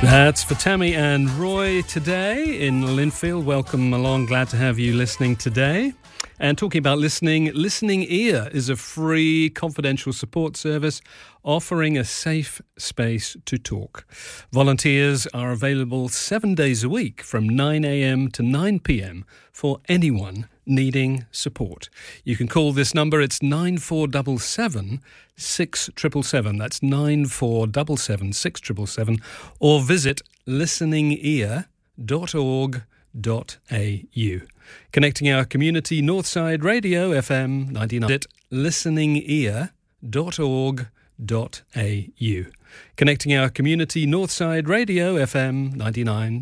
That's for Tammy and Roy today in Linfield. Welcome along. Glad to have you listening today. And talking about listening, Listening Ear is a free confidential support service offering a safe space to talk. Volunteers are available 7 days a week from 9 a.m. to 9 p.m. for anyone needing support. You can call this number. It's 9477 6777. That's 9477 6777. Or visit listeningear.org.au. Connecting our community, Northside Radio FM 99. Visit listeningear.org.au. Connecting our community, Northside Radio FM 99.